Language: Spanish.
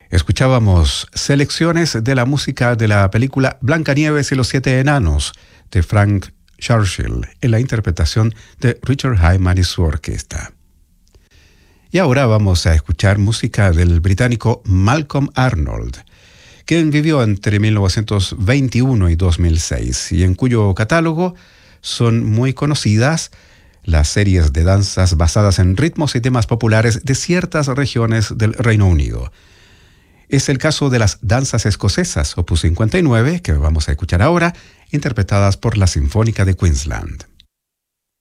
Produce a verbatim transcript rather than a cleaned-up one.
Escuchábamos selecciones de la música de la película Blancanieves y los siete enanos de Frank Churchill en la interpretación de Richard Hyman y su orquesta. Y ahora vamos a escuchar música del británico Malcolm Arnold, quien vivió entre mil novecientos veintiuno y dos mil seis y en cuyo catálogo son muy conocidas las series de danzas basadas en ritmos y temas populares de ciertas regiones del Reino Unido. Es el caso de las danzas escocesas, opus cincuenta y nueve, que vamos a escuchar ahora, interpretadas por la Sinfónica de Queensland.